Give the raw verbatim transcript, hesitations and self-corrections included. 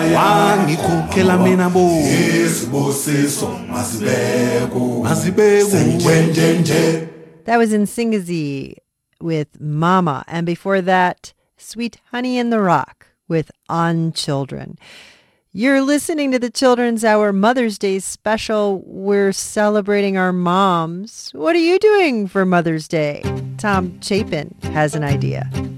wangikhokhela mina bo isibusiso masibeko Masibeko. senjenjenje. That was in Singazi with Mama. And before that, Sweet Honey in the Rock with On Children. You're listening to the Children's Hour Mother's Day special. We're celebrating our moms. What are you doing for Mother's Day? Tom Chapin has an idea.